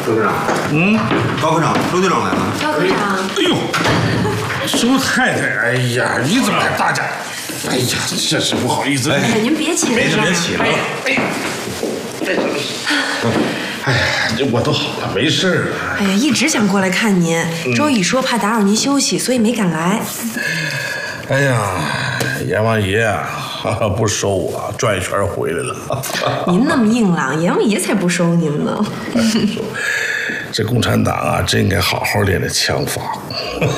周科长，高科长，周队长来了。 高科长， 哎呦，周太太，哎呀，你怎么大家？哎呀，这是不好意思。 哎呀，您别起来， 没事，别起来了。哎呀，这我都好了，没事了。 哎呀，一直想过来看您，周乙说怕打扰您休息，所以没敢来。 哎呀，阎王爷啊，不收我，转一圈回来了。 您那么硬朗，阎王爷才不收您呢。 这共产党啊，真应该好好练练枪法。